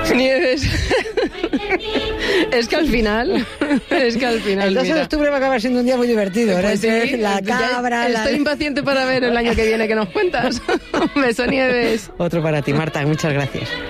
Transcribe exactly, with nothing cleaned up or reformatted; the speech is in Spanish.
Nieves. Es que al final, es que al final, el doce de mira. octubre va a acabar siendo un día muy divertido. Pues ¿no? sí, La cabra... Estoy la... impaciente para ver el año que viene que nos cuentas. Un beso, Nieves. Otro para ti, Marta, muchas gracias.